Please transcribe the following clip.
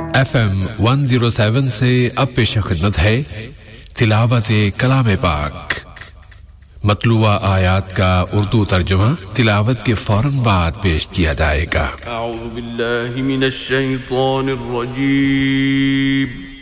FM 107 से अब पेश खिदमत है तिलावत कलाम पाक। मतलूआ आयात का उर्दू तर्जुमा तिलावत के फौरन बाद पेश किया जाएगा। अऊज़ु बिल्लाहि मिनश शैतानिर रजीम।